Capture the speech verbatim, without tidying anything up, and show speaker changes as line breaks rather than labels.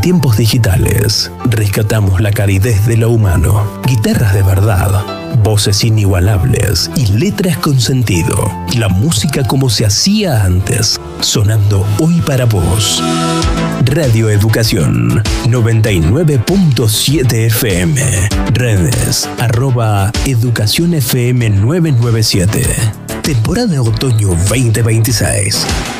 tiempos digitales, rescatamos la calidez de lo humano, guitarras de verdad, voces inigualables y letras con sentido. La música como se hacía antes, sonando hoy para vos. Radio Educación noventa y nueve punto siete F M. Redes arroba Educación F M nueve nueve siete. Temporada otoño veinte veintiséis.